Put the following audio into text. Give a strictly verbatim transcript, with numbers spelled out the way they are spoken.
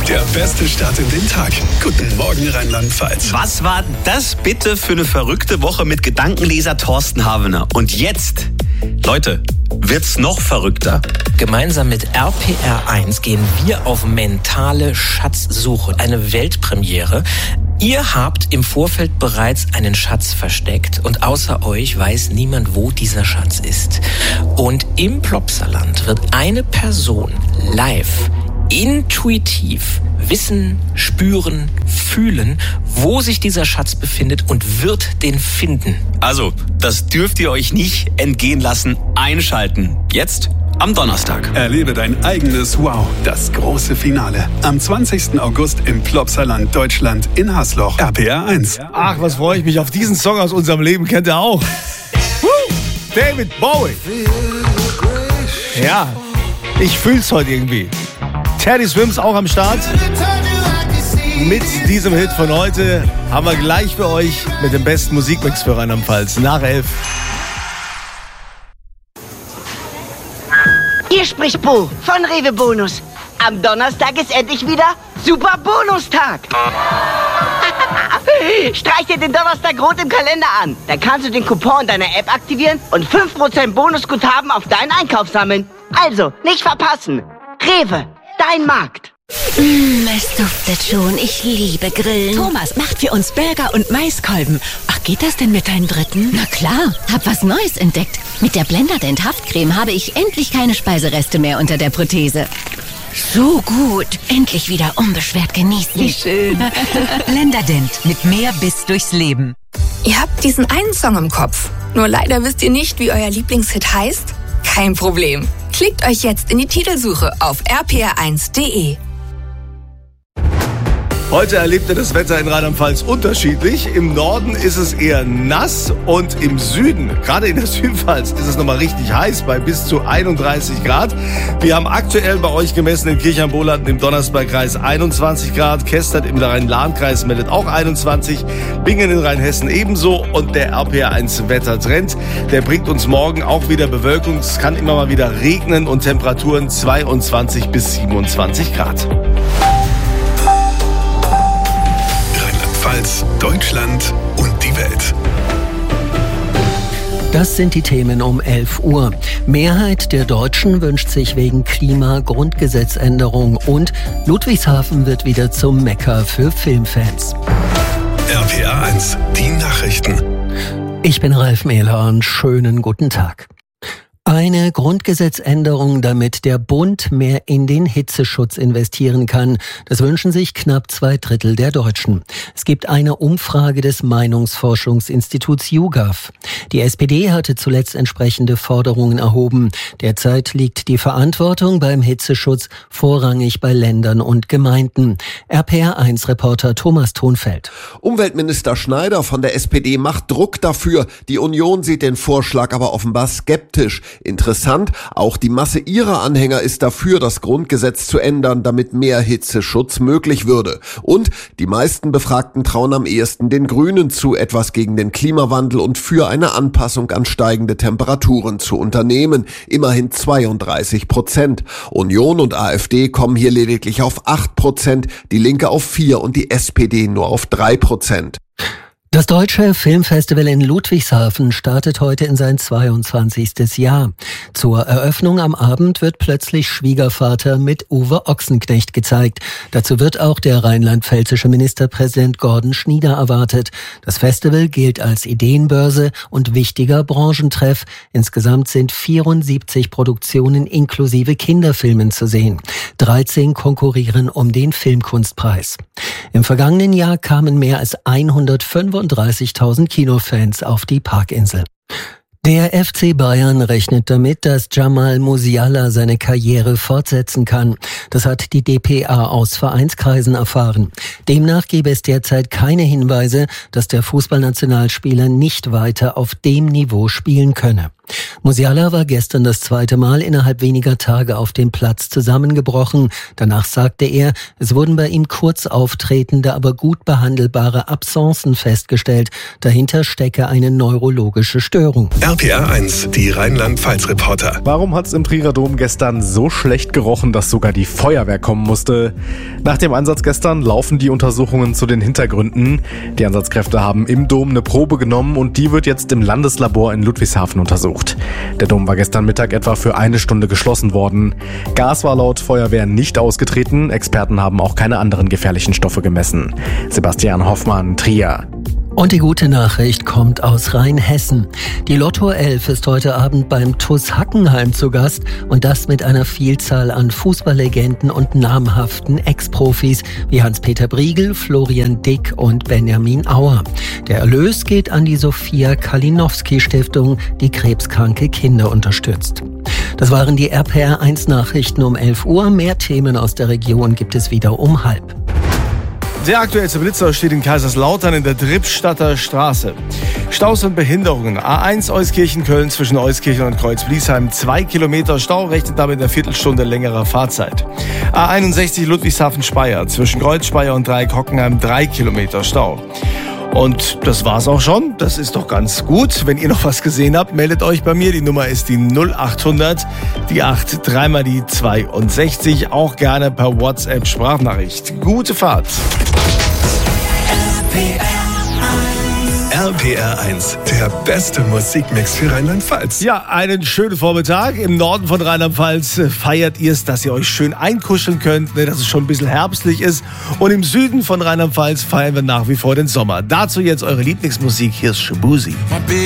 Der beste Start in den Tag. Guten Morgen, Rheinland-Pfalz. Was war das bitte für eine verrückte Woche mit Gedankenleser Thorsten Havener? Und jetzt, Leute, wird's noch verrückter. Gemeinsam mit R P R eins gehen wir auf mentale Schatzsuche. Eine Weltpremiere. Ihr habt im Vorfeld bereits einen Schatz versteckt und außer euch weiß niemand, wo dieser Schatz ist. Und im Plopsaland wird eine Person live, intuitiv wissen, spüren, fühlen, wo sich dieser Schatz befindet und wird den finden. Also, das dürft ihr euch nicht entgehen lassen. Einschalten. Jetzt am Donnerstag. Erlebe dein eigenes Wow, das große Finale. Am zwanzigsten August im Plopsaland Deutschland in Hasloch. R P R eins. Ach, was freue ich mich auf diesen Song aus unserem Leben, kennt ihr auch. Woo! David Bowie. Ja, ich fühl's heute irgendwie. Teddy Swims auch am Start. Mit diesem Hit von heute haben wir gleich für euch mit dem besten Musikmix für Rheinland-Pfalz nach elf. Hier spricht Bo von Rewe Bonus. Am Donnerstag ist endlich wieder Super Bonustag. Streich dir den Donnerstag rot im Kalender an. Dann kannst du den Coupon deiner App aktivieren und fünf Prozent Bonusguthaben auf deinen Einkauf sammeln. Also, nicht verpassen. Rewe, dein Markt. Mmh, es duftet schon. Ich liebe Grillen. Thomas macht für uns Burger und Maiskolben. Ach, geht das denn mit deinem dritten? Na klar, hab was Neues entdeckt. Mit der Blenderdent Haftcreme habe ich endlich keine Speisereste mehr unter der Prothese. So gut. Endlich wieder unbeschwert genießen. Wie schön. Blenderdent mit mehr Biss durchs Leben. Ihr habt diesen einen Song im Kopf. Nur leider wisst ihr nicht, wie euer Lieblingshit heißt? Kein Problem. Klickt euch jetzt in die Titelsuche auf r p r eins punkt d e. Heute erlebt ihr das Wetter in Rheinland-Pfalz unterschiedlich. Im Norden ist es eher nass und im Süden, gerade in der Südpfalz, ist es nochmal richtig heiß bei bis zu einunddreißig Grad. Wir haben aktuell bei euch gemessen in Kirchheim-Bohlanden im Donnersbergkreis einundzwanzig Grad. Kestert im Rhein-Lahn-Kreis meldet auch einundzwanzig. Bingen in Rheinhessen ebenso. Und der R P R eins Wettertrend, der bringt uns morgen auch wieder Bewölkung. Es kann immer mal wieder regnen und Temperaturen zweiundzwanzig bis siebenundzwanzig Grad. Deutschland und die Welt. Das sind die Themen um elf Uhr. Mehrheit der Deutschen wünscht sich wegen Klima Grundgesetzänderung und Ludwigshafen wird wieder zum Mekka für Filmfans. R P R eins, die Nachrichten. Ich bin Ralf Mehlhorn, schönen guten Tag. Eine Grundgesetzänderung, damit der Bund mehr in den Hitzeschutz investieren kann. Das wünschen sich knapp zwei Drittel der Deutschen. Es gibt eine Umfrage des Meinungsforschungsinstituts YouGov. Die S P D hatte zuletzt entsprechende Forderungen erhoben. Derzeit liegt die Verantwortung beim Hitzeschutz vorrangig bei Ländern und Gemeinden. R P R eins Reporter Thomas Thonfeld. Umweltminister Schneider von der S P D macht Druck dafür. Die Union sieht den Vorschlag aber offenbar skeptisch. Interessant, auch die Masse ihrer Anhänger ist dafür, das Grundgesetz zu ändern, damit mehr Hitzeschutz möglich würde. Und die meisten Befragten trauen am ehesten den Grünen zu, etwas gegen den Klimawandel und für eine Anpassung an steigende Temperaturen zu unternehmen. Immerhin zweiunddreißig Prozent. Union und A f D kommen hier lediglich auf acht Prozent, die Linke auf vier und die S P D nur auf drei Prozent. Das Deutsche Filmfestival in Ludwigshafen startet heute in sein zweiundzwanzigstes Jahr. Zur Eröffnung am Abend wird plötzlich Schwiegervater mit Uwe Ochsenknecht gezeigt. Dazu wird auch der rheinland-pfälzische Ministerpräsident Gordon Schnieder erwartet. Das Festival gilt als Ideenbörse und wichtiger Branchentreff. Insgesamt sind vierundsiebzig Produktionen inklusive Kinderfilmen zu sehen. dreizehn konkurrieren um den Filmkunstpreis. Im vergangenen Jahr kamen mehr als hundertfünfunddreißigtausend Kinofans auf die Parkinsel. Der F C Bayern rechnet damit, dass Jamal Musiala seine Karriere fortsetzen kann. Das hat die D P A aus Vereinskreisen erfahren. Demnach gebe es derzeit keine Hinweise, dass der Fußballnationalspieler nicht weiter auf dem Niveau spielen könne. Musiala war gestern das zweite Mal innerhalb weniger Tage auf dem Platz zusammengebrochen. Danach sagte er, es wurden bei ihm kurz auftretende, aber gut behandelbare Absenzen festgestellt. Dahinter stecke eine neurologische Störung. R P R eins, die Rheinland-Pfalz-Reporter. Warum hat's im Trierer Dom gestern so schlecht gerochen, dass sogar die Feuerwehr kommen musste? Nach dem Einsatz gestern laufen die Untersuchungen zu den Hintergründen. Die Einsatzkräfte haben im Dom eine Probe genommen und die wird jetzt im Landeslabor in Ludwigshafen untersucht. Der Dom war gestern Mittag etwa für eine Stunde geschlossen worden. Gas war laut Feuerwehr nicht ausgetreten. Experten haben auch keine anderen gefährlichen Stoffe gemessen. Sebastian Hoffmann, Trier. Und die gute Nachricht kommt aus Rheinhessen. Die Lotto elf ist heute Abend beim T U S Hackenheim zu Gast und das mit einer Vielzahl an Fußballlegenden und namhaften Ex-Profis wie Hans-Peter Briegel, Florian Dick und Benjamin Auer. Der Erlös geht an die Sophia Kalinowski Stiftung, die krebskranke Kinder unterstützt. Das waren die R P R eins Nachrichten um elf Uhr. Mehr Themen aus der Region gibt es wieder um halb. Der aktuellste Blitzer steht in Kaiserslautern in der Drippstadter Straße. Staus und Behinderungen. A eins Euskirchen-Köln zwischen Euskirchen und Kreuzbliesheim. Zwei Kilometer Stau, rechnet damit eine Viertelstunde längerer Fahrzeit. A einundsechzig Ludwigshafen-Speyer zwischen Kreuzspeyer und Dreieck-Hockenheim. Drei Kilometer Stau. Und das war's auch schon. Das ist doch ganz gut. Wenn ihr noch was gesehen habt, meldet euch bei mir. Die Nummer ist die null achthundert, die acht, dreimal die zweiundsechzig. Auch gerne per WhatsApp-Sprachnachricht. Gute Fahrt. R P R eins, der beste Musikmix für Rheinland-Pfalz. Ja, einen schönen Vormittag. Im Norden von Rheinland-Pfalz feiert ihr es, dass ihr euch schön einkuscheln könnt, ne, dass es schon ein bisschen herbstlich ist. Und im Süden von Rheinland-Pfalz feiern wir nach wie vor den Sommer. Dazu jetzt eure Lieblingsmusik. Hier ist Shabuzi.